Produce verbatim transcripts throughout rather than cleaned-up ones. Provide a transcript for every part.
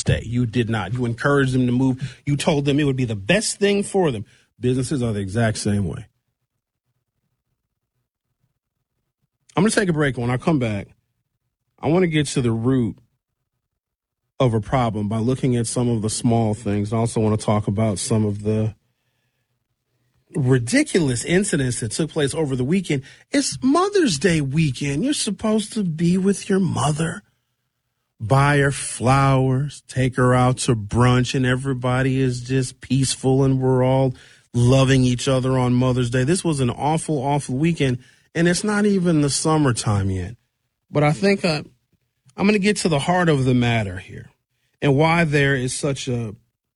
stay. You did not. You encouraged them to move. You told them it would be the best thing for them. Businesses are the exact same way. I'm going to take a break. When I come back, I want to get to the root of a problem by looking at some of the small things. I also want to talk about some of the ridiculous incidents that took place over the weekend. It's Mother's Day weekend. You're supposed to be with your mother, buy her flowers, take her out to brunch, and everybody is just peaceful and we're all loving each other on Mother's Day. This was an awful, awful weekend, and it's not even the summertime yet. But I think I, I'm going to get to the heart of the matter here and why there is such a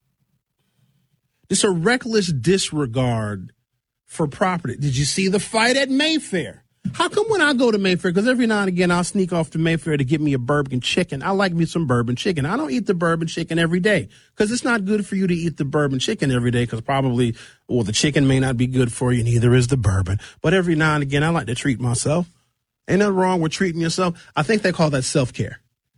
It's a reckless disregard for property. Did you see the fight at Mayfair? How come when I go to Mayfair, because every now and again I'll sneak off to Mayfair to get me a bourbon chicken. I like me some bourbon chicken. I don't eat the bourbon chicken every day because it's not good for you to eat the bourbon chicken every day because probably, well, the chicken may not be good for you, neither is the bourbon. But every now and again I like to treat myself. Ain't nothing wrong with treating yourself. I think they call that self-care.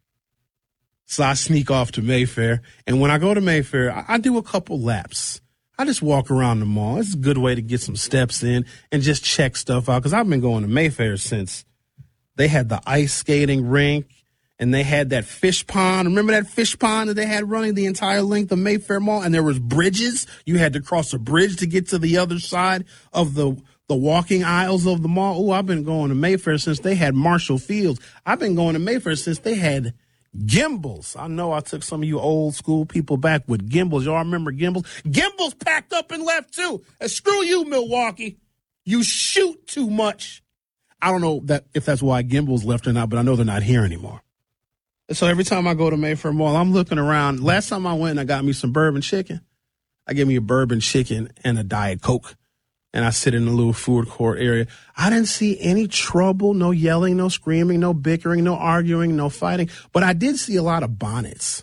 So I sneak off to Mayfair. And when I go to Mayfair, I, I do a couple laps. I just walk around the mall. It's a good way to get some steps in and just check stuff out. Because I've been going to Mayfair since they had the ice skating rink and they had that fish pond. Remember that fish pond that they had running the entire length of Mayfair Mall? And there was bridges. You had to cross a bridge to get to the other side of the the walking aisles of the mall. Oh, I've been going to Mayfair since they had Marshall Fields. I've been going to Mayfair since they had Gimbals. I know I took some of you old school people back with Gimbals. Y'all remember Gimbals? Gimbals packed up and left too. And screw you, Milwaukee. You shoot too much. I don't know that if that's why Gimbals left or not, but I know they're not here anymore. And so every time I go to Mayfair Mall, I'm looking around. Last time I went, I got me some bourbon chicken. I gave me a bourbon chicken and a Diet Coke. And I sit in the little food court area. I didn't see any trouble, no yelling, no screaming, no bickering, no arguing, no fighting. But I did see a lot of bonnets.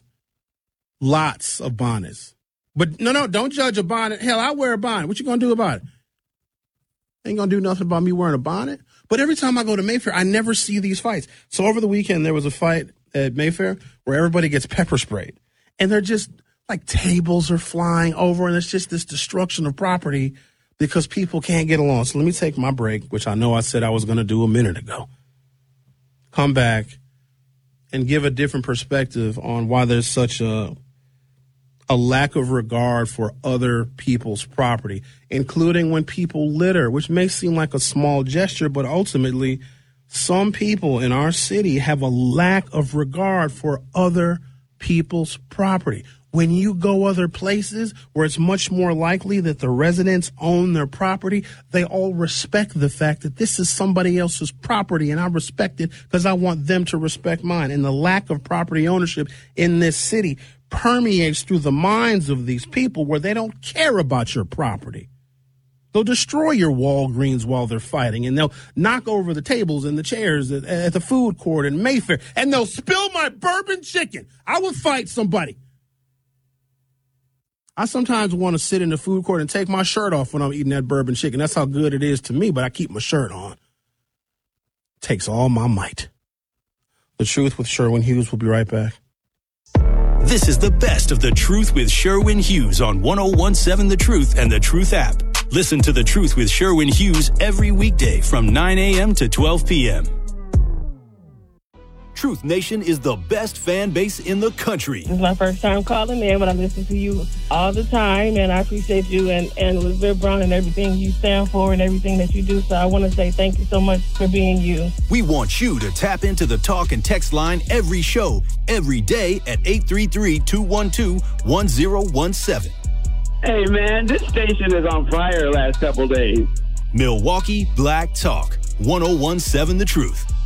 Lots of bonnets. But no, no, don't judge a bonnet. Hell, I wear a bonnet. What you going to do about it? Ain't going to do nothing about me wearing a bonnet. But every time I go to Mayfair, I never see these fights. So over the weekend, there was a fight at Mayfair where everybody gets pepper sprayed. And they're just like tables are flying over, and it's just this destruction of property because people can't get along. So let me take my break, which I know I said I was going to do a minute ago. Come back and give a different perspective on why there's such a a lack of regard for other people's property, including when people litter, which may seem like a small gesture, but ultimately some people in our city have a lack of regard for other people's property. When you go other places where it's much more likely that the residents own their property, they all respect the fact that this is somebody else's property, and I respect it because I want them to respect mine. And the lack of property ownership in this city permeates through the minds of these people where they don't care about your property. They'll destroy your Walgreens while they're fighting, and they'll knock over the tables and the chairs at, at the food court in Mayfair, and they'll spill my bourbon chicken. I would fight somebody. I sometimes want to sit in the food court and take my shirt off when I'm eating that bourbon chicken. That's how good it is to me, but I keep my shirt on. Takes all my might. The Truth with Sherwin Hughes. Will be right back. This is the best of The Truth with Sherwin Hughes on one oh one seven The Truth and The Truth app. Listen to The Truth with Sherwin Hughes every weekday from nine a.m. to twelve p.m. Truth Nation is the best fan base in the country. This is my first time calling in, but I listen to you all the time, and I appreciate you and, and Elizabeth Brown and everything you stand for and everything that you do. So I want to say thank you so much for being you. We want you to tap into the talk and text line every show, every day at eight three three, two one two, one oh one seven. Hey, man, this station is on fire the last couple days. Milwaukee Black Talk, one oh one seven The Truth.